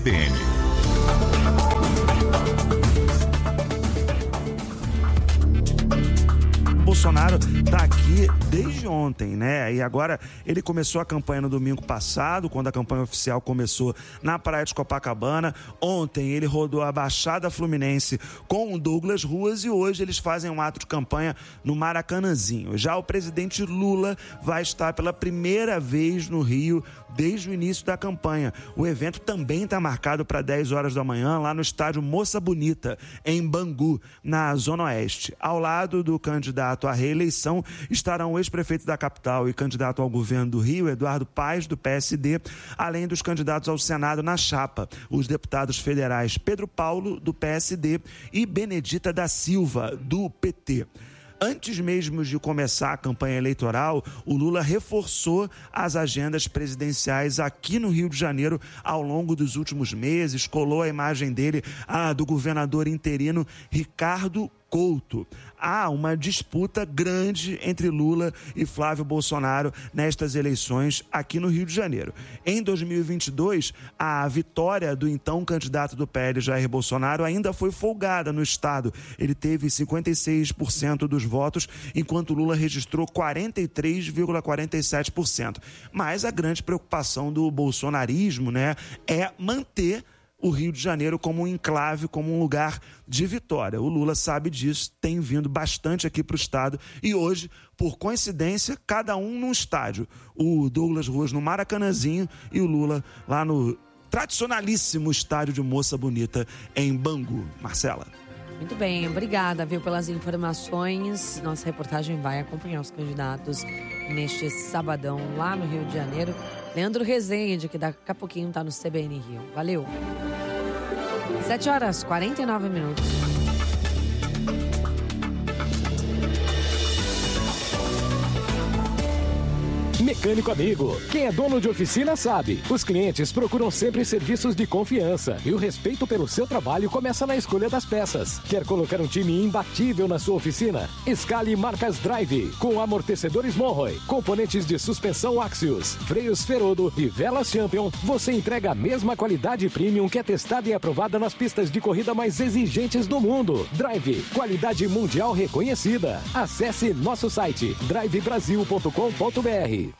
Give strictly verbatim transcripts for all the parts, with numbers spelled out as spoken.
C B N. Bolsonaro está aqui desde ontem, né? E agora ele começou a campanha no domingo passado, quando a campanha oficial começou na Praia de Copacabana. Ontem ele rodou a Baixada Fluminense com o Douglas Ruas e hoje eles fazem um ato de campanha no Maracanãzinho. Já o presidente Lula vai estar pela primeira vez no Rio desde o início da campanha. O evento também está marcado para dez horas da manhã lá no estádio Moça Bonita, em Bangu, na Zona Oeste. Ao lado do candidato à reeleição estarão o ex-prefeito da capital e candidato ao governo do Rio, Eduardo Paes, do P S D, além dos candidatos ao Senado na chapa, os deputados federais Pedro Paulo, do P S D, e Benedita da Silva, do P T. Antes mesmo de começar a campanha eleitoral, o Lula reforçou as agendas presidenciais aqui no Rio de Janeiro ao longo dos últimos meses, colou a imagem dele, a do governador interino Ricardo Couto. Há uma disputa grande entre Lula e Flávio Bolsonaro nestas eleições aqui no Rio de Janeiro. Em dois mil e vinte e dois, a vitória do então candidato do P L, Jair Bolsonaro, ainda foi folgada no estado. Ele teve cinquenta e seis por cento dos votos, enquanto Lula registrou quarenta e três vírgula quarenta e sete por cento. Mas a grande preocupação do bolsonarismo, né, é manter o Rio de Janeiro como um enclave, como um lugar de vitória. O Lula sabe disso, tem vindo bastante aqui para o estado e hoje, por coincidência, cada um num estádio. O Douglas Ruas no Maracanãzinho e o Lula lá no tradicionalíssimo estádio de Moça Bonita, em Bangu. Marcela. Muito bem, obrigada, viu, pelas informações. Nossa reportagem vai acompanhar os candidatos neste sabadão lá no Rio de Janeiro. Leandro Rezende, que daqui a pouquinho está no C B N Rio. Valeu. sete horas e quarenta e nove minutos. Mecânico amigo, quem é dono de oficina sabe. Os clientes procuram sempre serviços de confiança e o respeito pelo seu trabalho começa na escolha das peças. Quer colocar um time imbatível na sua oficina? Escale marcas Drive, com amortecedores Monroe, componentes de suspensão Axios, freios Ferodo e velas Champion. Você entrega a mesma qualidade premium que é testada e aprovada nas pistas de corrida mais exigentes do mundo. Drive, qualidade mundial reconhecida. Acesse nosso site drive brasil ponto com ponto b r.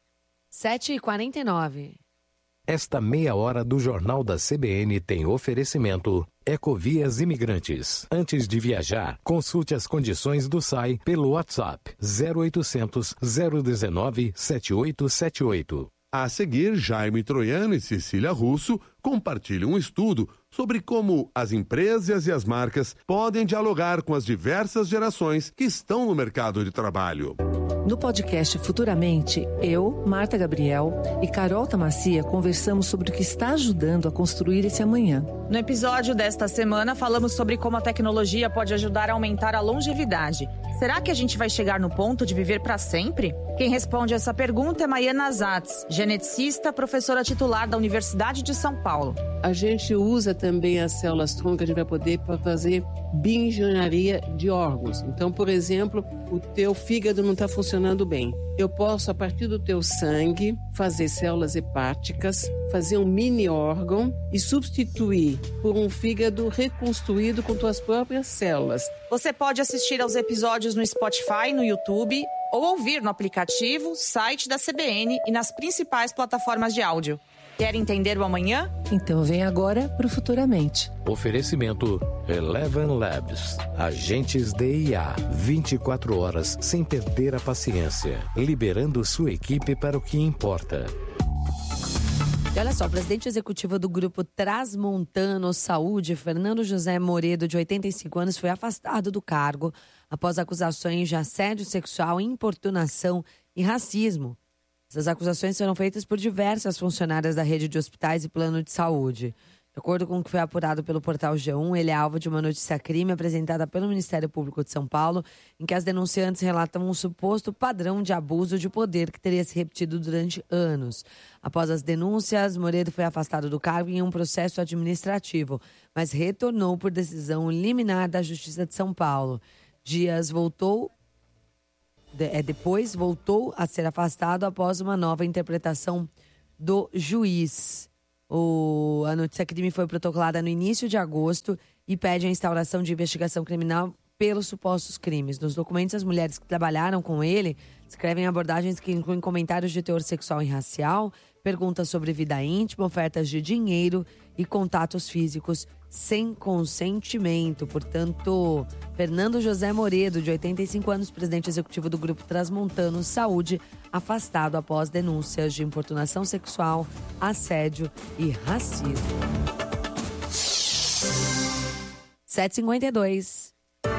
sete e quarenta e nove. Esta meia hora do Jornal da C B N tem oferecimento Ecovias Imigrantes. Antes de viajar, consulte as condições do S A I pelo WhatsApp zero oitocentos, zero um nove, sete oito sete oito. A seguir, Jaime Troiano e Cecília Russo compartilham um estudo sobre como as empresas e as marcas podem dialogar com as diversas gerações que estão no mercado de trabalho. No podcast Futuramente, eu, Marta Gabriel e Carol Tamacia conversamos sobre o que está ajudando a construir esse amanhã. No episódio desta semana, falamos sobre como a tecnologia pode ajudar a aumentar a longevidade. Será que a gente vai chegar no ponto de viver para sempre? Quem responde essa pergunta é Maiana Zatz, geneticista, professora titular da Universidade de São Paulo. A gente usa também as células-tronco, a gente vai poder fazer bioengenharia de órgãos. Então, por exemplo, o teu fígado não está funcionando bem. Eu posso, a partir do teu sangue, fazer células hepáticas, fazer um mini órgão e substituir por um fígado reconstruído com tuas próprias células. Você pode assistir aos episódios no Spotify, no YouTube ou ouvir no aplicativo, site da C B N e nas principais plataformas de áudio. Quer entender o amanhã? Então vem agora para o Futuramente. Oferecimento Eleven Labs. Agentes de I A. vinte e quatro horas sem perder a paciência. Liberando sua equipe para o que importa. E olha só, o presidente executivo do Grupo Transmontano Saúde, Fernando José Moredo, de oitenta e cinco anos, foi afastado do cargo após acusações de assédio sexual, importunação e racismo. Essas acusações foram feitas por diversas funcionárias da rede de hospitais e plano de saúde. De acordo com o que foi apurado pelo portal G um, ele é alvo de uma notícia-crime apresentada pelo Ministério Público de São Paulo, em que as denunciantes relatam um suposto padrão de abuso de poder que teria se repetido durante anos. Após as denúncias, Moredo foi afastado do cargo em um processo administrativo, mas retornou por decisão liminar da Justiça de São Paulo. Dias voltou... É, depois voltou a ser afastado após uma nova interpretação do juiz. O, a notícia crime foi protocolada no início de agosto e pede a instauração de investigação criminal pelos supostos crimes. Nos documentos, as mulheres que trabalharam com ele escrevem abordagens que incluem comentários de teor sexual e racial, perguntas sobre vida íntima, ofertas de dinheiro e contatos físicos sem consentimento. Portanto, Fernando José Moredo, de oitenta e cinco anos, presidente executivo do Grupo Transmontano Saúde, afastado após denúncias de importunação sexual, assédio e racismo. sete e cinquenta e dois.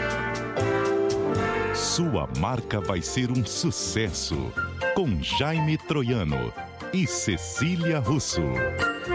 Sua marca vai ser um sucesso. Com Jaime Troiano e Cecília Russo.